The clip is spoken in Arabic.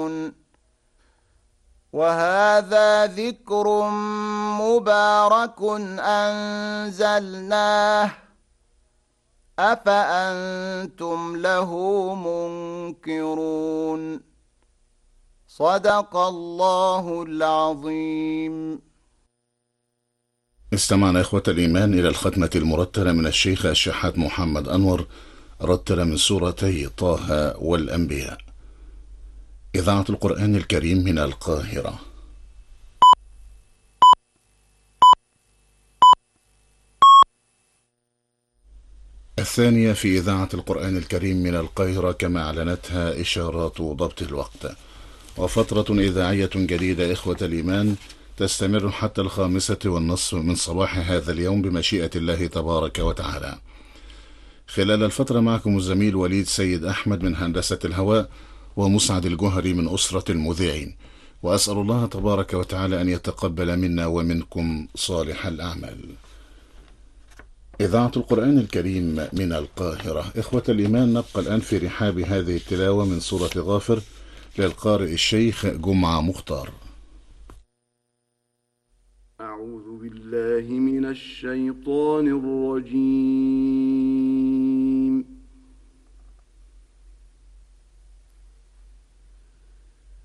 وهذا ذكر مبارك أنزلناه أفأنتم له منكرون. صدق الله العظيم. استمعنا إخوة الإيمان إلى الختمة المرتلة من الشيخ الشحات محمد أنور، رتل من سورتي طه والأنبياء. إذاعة القرآن الكريم من القاهرة. الثانية في إذاعة القرآن الكريم من القاهرة كما أعلنتها إشارات ضبط الوقت. وفترة إذاعية جديدة إخوة الإيمان تستمر حتى 5:30 من صباح هذا اليوم بمشيئة الله تبارك وتعالى. خلال الفترة معكم الزميل وليد سيد أحمد من هندسة الهواء، ومسعد الجهري من أسرة المذيعين، وأسأل الله تبارك وتعالى أن يتقبل منا ومنكم صالح الأعمال. إذاعة القرآن الكريم من القاهرة. إخوة الإيمان، نبقى الآن في رحاب هذه التلاوة من سورة غافر للقارئ الشيخ جمعة مختار. أعوذ بالله من الشيطان الرجيم.